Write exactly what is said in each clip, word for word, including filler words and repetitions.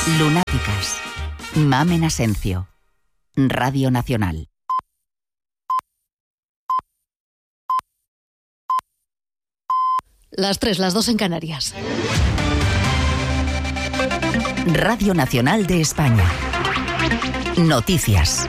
Lunáticas. Mamen Asencio. Radio Nacional. Las tres, las dos en Canarias. Radio Nacional de España. Noticias.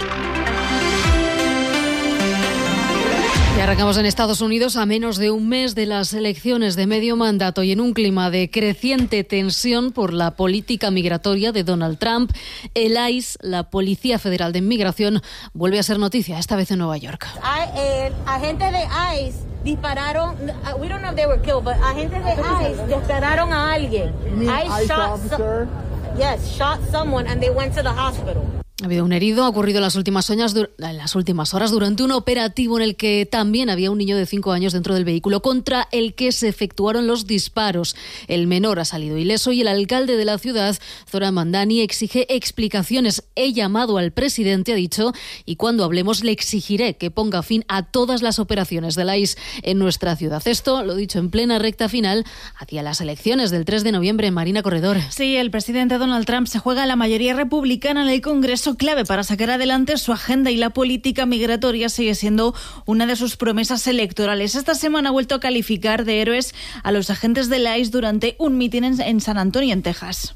Y arrancamos en Estados Unidos a menos de un mes de las elecciones de medio mandato y en un clima de creciente tensión por la política migratoria de Donald Trump. El I C E, la Policía Federal de Inmigración, vuelve a ser noticia, esta vez en Nueva York. Eh, agentes de I C E dispararon, we don't know if they were killed, but agentes de I C E dispararon a alguien. I shot, so, yes, shot someone and they went to the hospital. Ha habido un herido, ha ocurrido en las últimas horas, en las últimas horas durante un operativo en el que también había un niño de cinco años dentro del vehículo contra el que se efectuaron los disparos. El menor ha salido ileso y el alcalde de la ciudad, Zoran Mandani, exige explicaciones. He llamado al presidente, ha dicho, y cuando hablemos le exigiré que ponga fin a todas las operaciones del I C E en nuestra ciudad. Esto lo dicho en plena recta final hacia las elecciones del tres de noviembre. Marina Corredor. Sí, el presidente Donald Trump se juega la mayoría republicana en el Congreso, clave para sacar adelante su agenda, y la política migratoria sigue siendo una de sus promesas electorales. Esta semana ha vuelto a calificar de héroes a los agentes de la I C E durante un mitin en, en San Antonio, en Texas.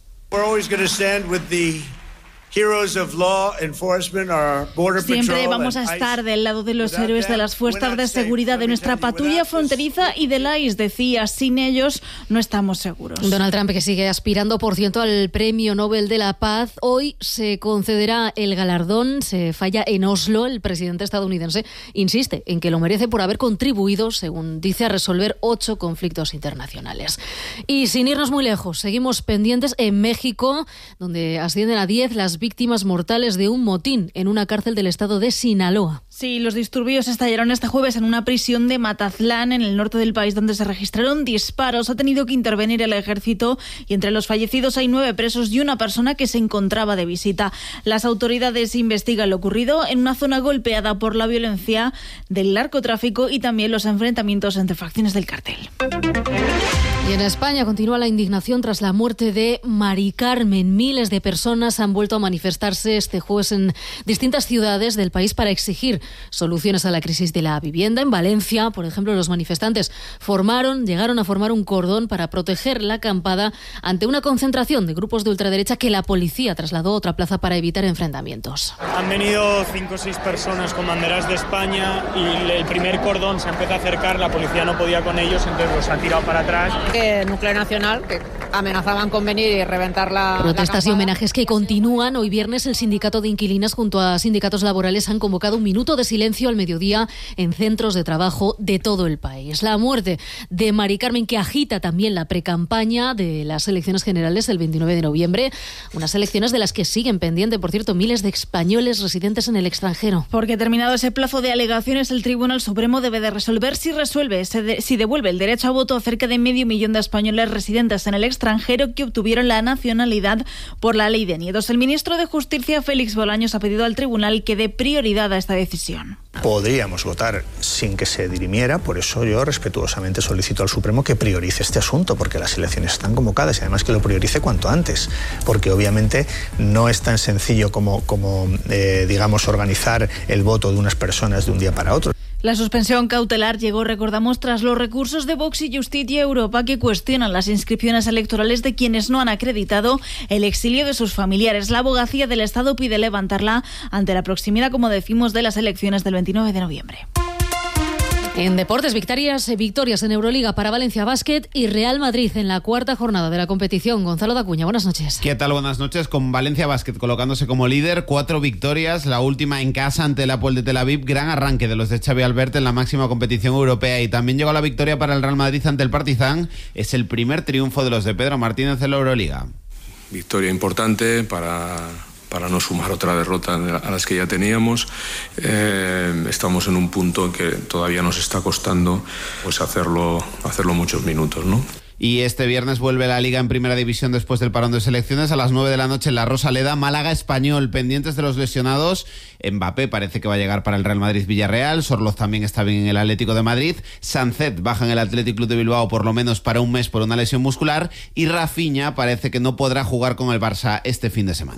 Siempre vamos a estar del lado de los héroes de las fuerzas de seguridad, de nuestra patrulla fronteriza y del I C E, decía. Sin ellos no estamos seguros. Donald Trump, que sigue aspirando, por cierto, al Premio Nobel de la Paz. Hoy se concederá el galardón. Se falla en Oslo. El presidente estadounidense insiste en que lo merece por haber contribuido, según dice, a resolver ocho conflictos internacionales. Y sin irnos muy lejos, seguimos pendientes en México, donde ascienden a diez las víctimas mortales de un motín en una cárcel del estado de Sinaloa. Sí, los disturbios estallaron este jueves en una prisión de Matatlán, en el norte del país, donde se registraron disparos. Ha tenido que intervenir el ejército y entre los fallecidos hay nueve presos y una persona que se encontraba de visita. Las autoridades investigan lo ocurrido en una zona golpeada por la violencia del narcotráfico y también los enfrentamientos entre facciones del cártel. Y en España continúa la indignación tras la muerte de Mari Carmen. Miles de personas han vuelto a manifestarse este jueves en distintas ciudades del país para exigir soluciones a la crisis de la vivienda. En Valencia, por ejemplo, los manifestantes formaron, llegaron a formar un cordón para proteger la acampada ante una concentración de grupos de ultraderecha que la policía trasladó a otra plaza para evitar enfrentamientos. Han venido cinco o seis personas con banderas de España y el primer cordón se empezó a acercar, la policía no podía con ellos, entonces los ha tirado para atrás. Que Nuclear Nacional, que amenazaban con venir y reventar la Protestas la y homenajes que continúan. Hoy viernes el sindicato de inquilinas junto a sindicatos laborales han convocado un minuto de silencio al mediodía en centros de trabajo de todo el país. La muerte de Mari Carmen, que agita también la precampaña de las elecciones generales el veintinueve de noviembre, unas elecciones de las que siguen pendientes, por cierto, miles de españoles residentes en el extranjero. Porque terminado ese plazo de alegaciones, el Tribunal Supremo debe de resolver si resuelve, si devuelve el derecho a voto a cerca de medio millón de españoles residentes en el extranjero que obtuvieron la nacionalidad por la ley de Nietos. El ministro de Justicia, Félix Bolaños, ha pedido al tribunal que dé prioridad a esta decisión. Podríamos votar sin que se dirimiera, por eso yo respetuosamente solicito al Supremo que priorice este asunto, porque las elecciones están convocadas y además que lo priorice cuanto antes, porque obviamente no es tan sencillo como, como eh, digamos, organizar el voto de unas personas de un día para otro. La suspensión cautelar llegó, recordamos, tras los recursos de Vox y Justicia Europa que cuestionan las inscripciones electorales de quienes no han acreditado el exilio de sus familiares. La abogacía del Estado pide levantarla ante la proximidad, como decimos, de las elecciones del veintinueve de noviembre. En deportes, victorias, victorias en Euroliga para Valencia Basket y Real Madrid en la cuarta jornada de la competición. Gonzalo Dacuña, buenas noches. ¿Qué tal? Buenas noches. Con Valencia Basket colocándose como líder, cuatro victorias, la última en casa ante el Hapoel de Tel Aviv. Gran arranque de los de Xavi Albert en la máxima competición europea y también llegó la victoria para el Real Madrid ante el Partizan. Es el primer triunfo de los de Pedro Martínez en la Euroliga. Victoria importante para... para no sumar otra derrota a las que ya teníamos. Eh, estamos en un punto en que todavía nos está costando pues hacerlo, hacerlo muchos minutos, ¿no? Y este viernes vuelve la Liga en Primera División después del parón de selecciones. A las nueve de la noche en la Rosaleda, Málaga Español, pendientes de los lesionados. Mbappé parece que va a llegar para el Real Madrid-Villarreal. Sorloz también está bien en el Atlético de Madrid. Sancet baja en el Athletic Club de Bilbao por lo menos para un mes por una lesión muscular. Y Rafinha parece que no podrá jugar con el Barça este fin de semana.